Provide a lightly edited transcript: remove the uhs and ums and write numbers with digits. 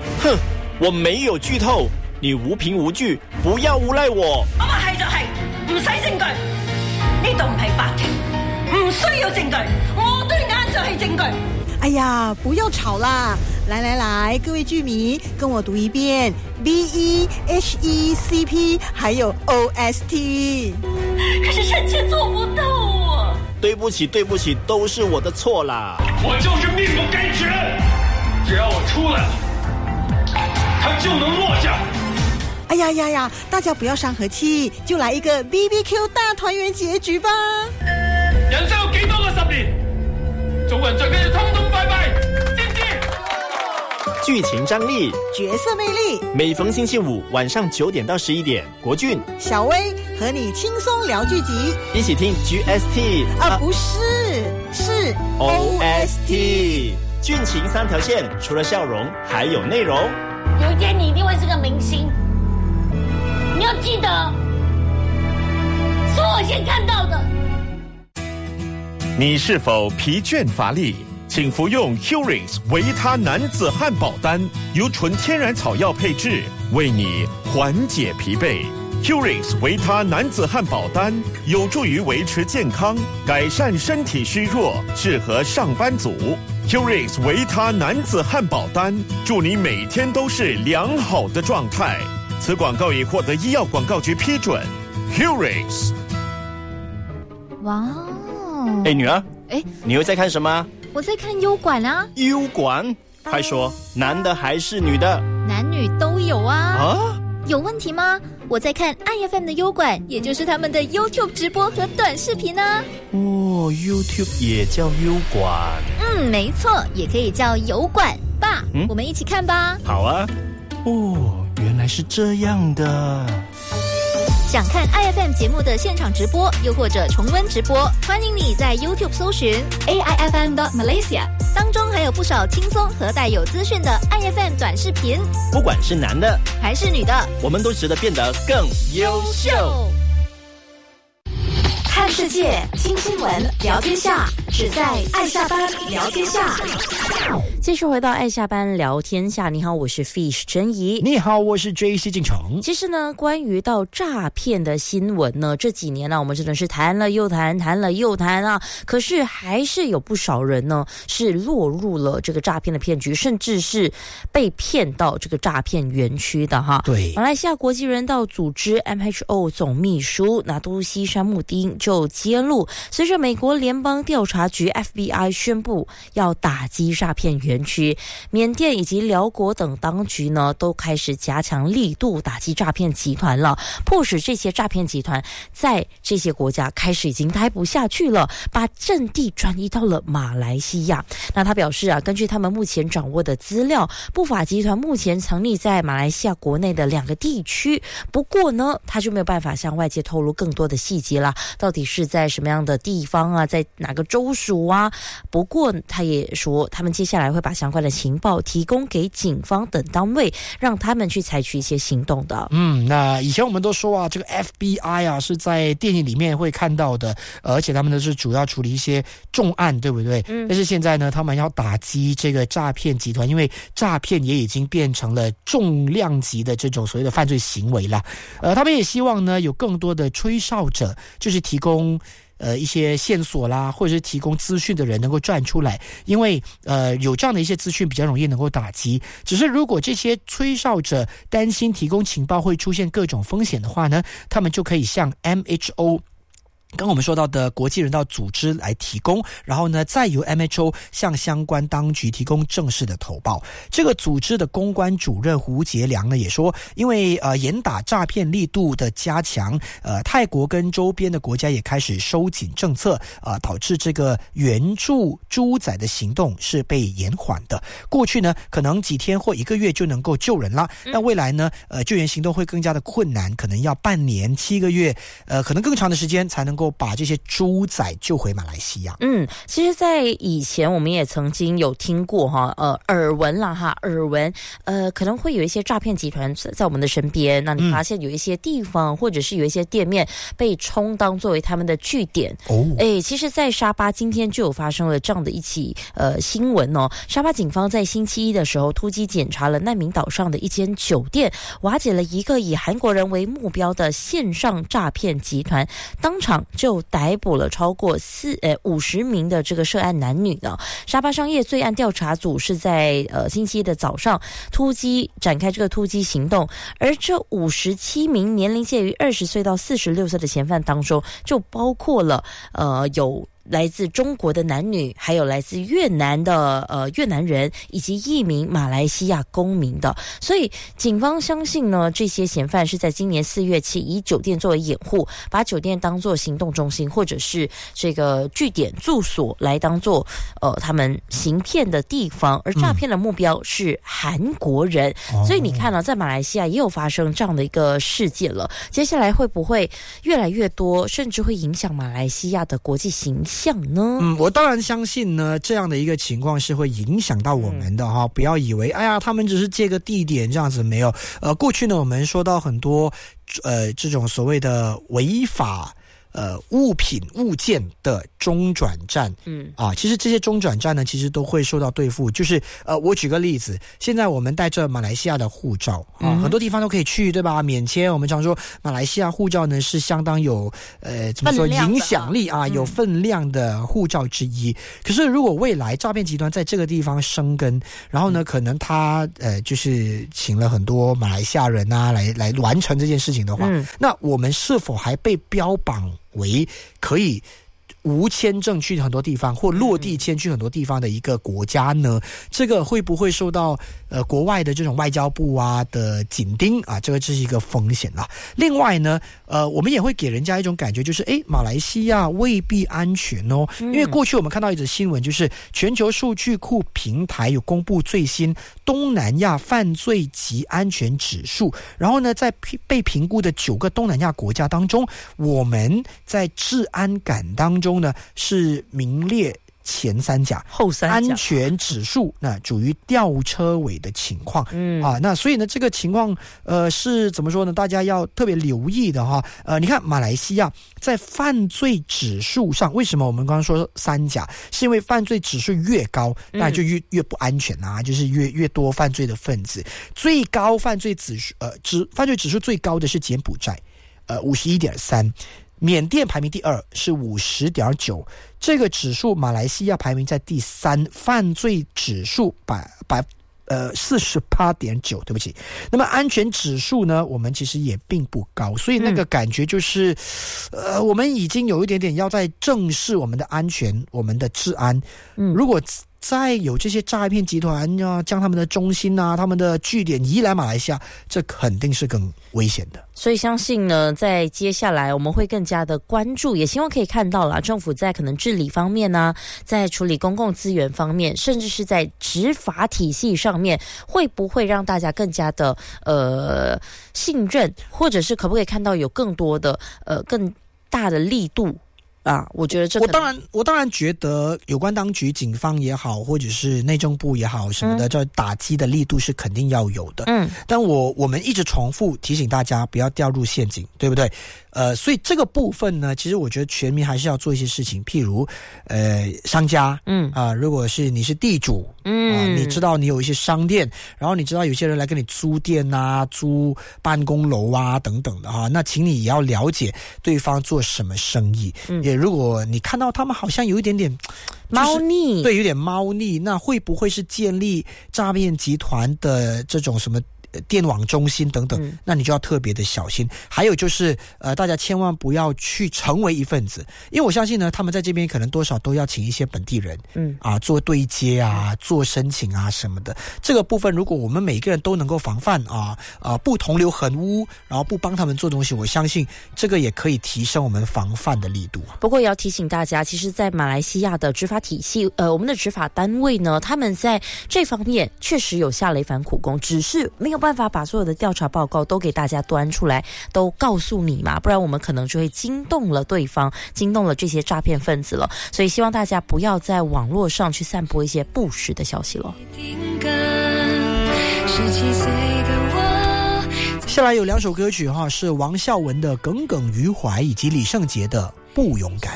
哼，我沒有劇透，你無憑無據，不要誣賴我。 我話係就係，唔使證據，呢度唔係法庭，唔需要證據，我對眼就係證據。 哎呀，不要吵啦！來來來，各位劇迷，跟我讀一遍 BEHECP， 還有 OST。 可是臣妾做不到啊！ 對不起，對不起，都是我的錯啦。 我就是命不該絕，只要我出來了，他就能落下。 哎呀呀呀，大家不要傷和氣，就來一個 BBQ 大團圓結局吧。 人生有幾多個10年？做人最緊要通通拜拜，知唔知？ 劇情張力， 角色魅力， 每逢星期五晚上9點到11點，國俊、 小薇和你輕鬆聊劇集， 一起聽 GST 不是，是 OST。劇情3條線，除了笑容，還有內容。 有一天你一定會是個明星，你要記得，是我先看到的。 你是否疲倦乏力？請服用 Curix 維他男子漢堡丹，由純天然草藥配製，為你緩解疲憊。Curix 維他男子漢堡丹有助於維持健康，改善身體虛弱，適合上班族。Curix 維他男子漢堡丹，祝你每天都是良好的狀態。此廣告已獲得醫藥廣告局批准。Curix。 哇！ 哎，女兒，你又在看什麼？ 我在看優管啊。 優管？快說，男的還是女的？ 男女都有啊。 啊？ 有問題嗎？我在看 IFM 的優管，也就是他們的 YouTube 直播和短視頻啊。 哦 ，YouTube 也叫優管。 沒錯，也可以叫油管。爸，我們一起看吧。 好啊。哦，原來是這樣的。 想看 IFM 節目的現場直播，又或者重溫直播，歡迎你在 YouTube 搜尋 AIFM.Malaysia， 當中還有不少輕鬆和帶有資訊的 IFM 短視頻。 不管是男的還是女的， 我們都值得變得更優秀。 看世界，聽新聞，聊天下，只在愛下班聊天下。 繼續回到愛下班聊天下，你好，我是 Fish 陳怡。 你好，我是 JC 進城。 其實呢，關於到詐騙的新聞呢，這幾年呢，我們真的是談了又談，談了又談啊。可是還是有不少人呢，是落入了這個詐騙的騙局，甚至是被騙到這個詐騙園區的哈。 對， 馬來西亞國際人道組織 MHO 總秘書拿督西山慕丁就揭露，隨着美國聯邦調查局 FBI 宣布要打擊詐騙園區，緬甸以及寮國等當局呢都開始加強力度打擊詐騙集團了，迫使這些詐騙集團在這些國家開始已經待不下去了，把陣地轉移到了馬來西亞。那他表示啊，根據他們目前掌握的資料，不法集團目前成立在馬來西亞國內的2個地區，不過呢他就沒有辦法向外界透露更多的細節啦，到底是在什麼樣的地方啊，在哪個州屬啊。不過他也說他們接下來會把相關的情報提供給警方等單位，讓他們去採取一些行動的。 那以前我們都說啊，這個 FBI 啊是在電影裡面會看到的，而且他們都是主要處理一些重案，對不對？但是現在呢，他們要打擊這個詐騙集團，因為詐騙也已經變成了重量級的這種所謂的犯罪行為了。他們也希望呢有更多的吹哨者，就是提供一些線索啦，或者是提供資訊的人能夠站出來，因為有這樣的一些資訊比較容易能夠打擊。只是如果這些吹哨者擔心提供情報會出現各種風險的話呢，他們就可以向 MHO剛我們說到的國際人道組織來提供，然後呢再由 MHO 向相關當局提供正式的投報。這個組織的公關主任胡杰良呢也說，因為嚴打詐騙力度的加強，泰國跟周邊的國家也開始收緊政策，導致這個援助豬仔的行動是被延緩的。過去呢可能幾天或1個月就能夠救人啦，但未來呢救援行動會更加的困難，可能要半年7個月可能更長的時間才能够把这些猪仔救回马来西亚。 其实在以前我们也曾经有听过耳闻啦哈，可能会有一些诈骗集团在我们的身边，那你发现有一些地方或者是有一些店面被充当作为他们的据点。其实在沙巴今天就有发生了这样的一起新闻哦。沙巴警方在星期一的时候突击检查了难民岛上的一间酒店，瓦解了一个以韩国人为目标的线上诈骗集团，当场就逮捕了超过50名的这个涉案男女呢。沙巴商业罪案调查组是在星期一的早上展开这个突击行动，而这57名年龄介于20岁到46岁的嫌犯当中，就包括了有来自中国的男女，还有来自越南的越南人，以及1名马来西亚公民的。所以警方相信呢，这些嫌犯是在今年4月起以酒店作为掩护，把酒店当作行动中心或者是这个据点住所来当作他们行骗的地方，而诈骗的目标是韩国人。所以你看呢，在马来西亚也有发生这样的一个事件了。接下来会不会越来越多，甚至会影响马来西亚的国际形象呢？ 我当然相信呢，这样的一个情况是会影响到我们的哈。不要以为他们只是借个地点这样子，没有。过去呢，我们说到很多这种所谓的违法物品物件的中转站，其实这些中转站呢，其实都会受到对付。就是我举个例子，现在我们带着马来西亚的护照很多地方都可以去，对吧？免签。我们常说马来西亚护照呢是相当有怎么说影响力有分量的护照之一。可是如果未来诈骗集团在这个地方生根，然后呢，可能他就是请了很多马来西亚人来完成这件事情的话，那我们是否还被标榜为可以无签证去很多地方或落地签去很多地方的一个国家呢？这个会不会受到国外的这种外交部的紧盯这个是一个风险啦。另外呢我们也会给人家一种感觉，就是马来西亚未必安全哦。因为过去我们看到一则新闻，就是全球数据库平台有公布最新东南亚犯罪及安全指数，然后呢在被评估的9个东南亚国家当中，我们在治安感当中呢是名列前3甲， 后3甲， 安全指数那处于吊车尾的情况。那所以呢这个情况是怎么说呢？大家要特别留意的哈。你看马来西亚在犯罪指数上，为什么我们刚刚说3甲？是因为犯罪指数越高，那就越不安全就是越多犯罪的分子。最高犯罪指数最高的是柬埔寨，51.3。缅甸排名第2是50.9，这个指数马来西亚排名在第3，犯罪指数48.9，对不起。那么安全指数呢，我们其实也并不高，所以那个感觉就是我们已经有一点点要在正视我们的安全，我们的治安。如果再有这些诈骗集团将他们的中心他们的据点移来马来西亚，这肯定是更危险的。 所以相信呢，在接下来我们会更加的关注，也希望可以看到啦，政府在可能治理方面在处理公共资源方面，甚至是在执法体系上面，会不会让大家更加的信任，或者是可不可以看到有更多的更大的力度我觉得这我当然觉得有关当局警方也好，或者是内政部也好什么的，这打击的力度是肯定要有的。但我们一直重复提醒大家不要掉入陷阱，对不对？所以这个部分呢，其实我觉得全民还是要做一些事情，譬如商家如果是你是地主你知道你有一些商店，然后你知道有些人来跟你租店租办公楼等等的那请你也要了解对方做什么生意。也如果你看到他们好像有一点点猫腻， 对，有点猫腻，那会不会是建立诈骗集团的这种什么电网中心等等，那你就要特别的小心。还有就是大家千万不要去成为一份子，因为我相信呢，他们在这边可能多少都要请一些本地人做对接做申请什么的。这个部分如果我们每个人都能够防范不同流合污，然后不帮他们做东西，我相信这个也可以提升我们防范的力度。 不过也要提醒大家，其实在马来西亚的执法体系我们的执法单位呢，他们在这方面确实有下了一番苦功，只是没有有办法把所有的调查报告都给大家端出来，都告诉你嘛，不然我们可能就会惊动了对方，惊动了这些诈骗分子了。所以希望大家不要在网络上去散播一些不实的消息了。 下来有2首歌曲哈，是王孝文的《耿耿于怀》以及李圣杰的《不勇敢》。